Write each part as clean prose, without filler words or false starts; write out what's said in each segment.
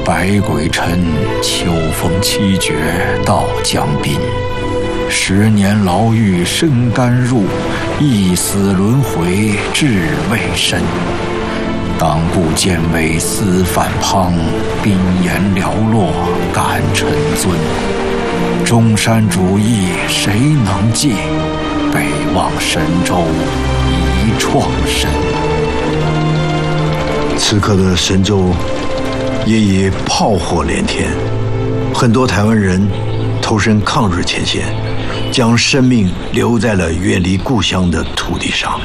百鬼沉，秋风七绝到江滨。10年牢狱深甘入，一死轮回志未深。当故剑尾思反滂，冰岩寥落感沉尊。中山主义谁能继？北望神州一创深。 此刻的神州也已炮火连天，很多台湾人投身抗日前线，将生命留在了远离故乡的土地上。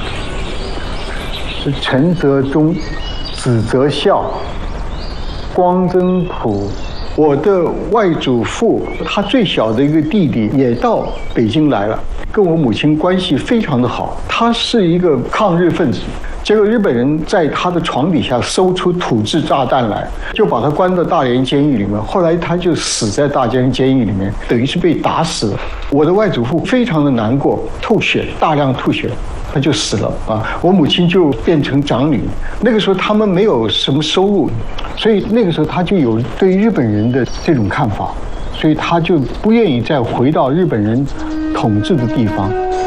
陈泽忠、子泽孝、光曾朴，我的外祖父他最小的一个弟弟也到北京来了，跟我母亲关系非常的好。他是一个抗日分子，结果日本人在他的床底下搜出土制炸弹来，就把他关到大连监狱里面。后来他就死在大连监狱里面，等于是被打死了。我的外祖父非常的难过，吐血，大量吐血。他就死了啊！我母亲就变成长女。那个时候他们没有什么收入，所以那个时候他就有对日本人的这种看法，所以他就不愿意再回到日本人统治的地方。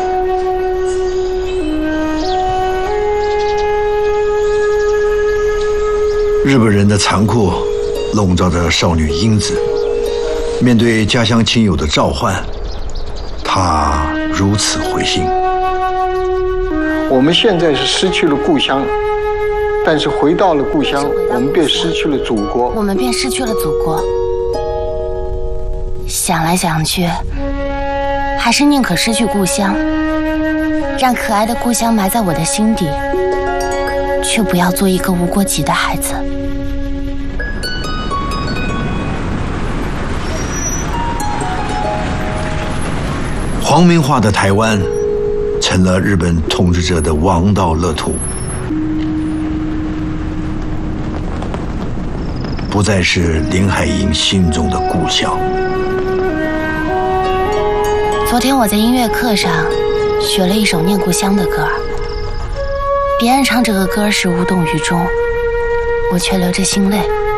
日本人的残酷笼罩着少女英子，面对家乡亲友的召唤，她如此回心。 我们现在是失去了故乡，但是回到了故乡，我们便失去了祖国。 我们便失去了祖国。想来想去，还是宁可失去故乡，让可爱的故乡埋在我的心底，却不要做一个无国籍的孩子。 皇民化的台湾成了日本统治者的王道乐土，不再是林海音心中的故乡。 昨天我在音乐课上学了一首念故乡的歌，别人唱这个歌时无动于衷，我却流着心泪。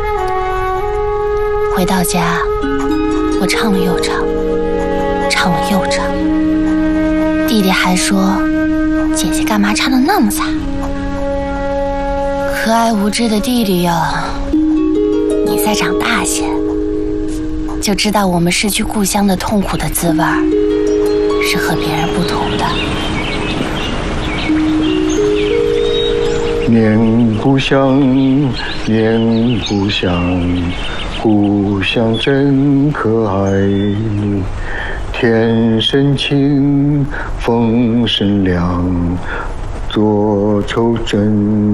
回到家，我唱了又唱，唱了又唱。弟弟还说：“姐姐干嘛唱得那么惨？”可爱无知的弟弟呀，你再长大些，就知道我们失去故乡的痛苦的滋味是和别人不同的。 念故乡，念故乡，故乡真可爱。天深晴，风声凉，多愁真